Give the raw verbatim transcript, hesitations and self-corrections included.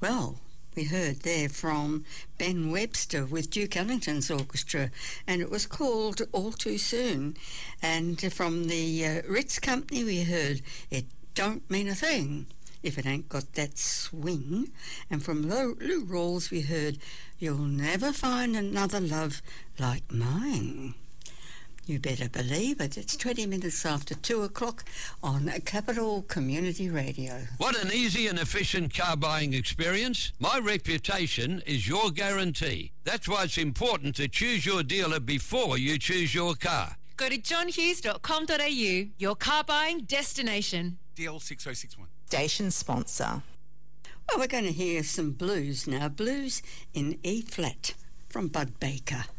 Well, we heard there from Ben Webster with Duke Ellington's orchestra, and it was called All Too Soon. And from the uh, Ritz Company we heard It Don't Mean a Thing If It Ain't Got That Swing. And from Lou, Lou Rawls we heard You'll Never Find Another Love Like Mine. You better believe it. It's twenty minutes after two o'clock on Capital Community Radio. What an easy and efficient car buying experience. My reputation is your guarantee. That's why it's important to choose your dealer before you choose your car. Go to john hughes dot com dot a u, your car buying destination. D L six oh six one. Station sponsor. Well, we're going to hear some blues now. Blues in E flat from Bud Baker.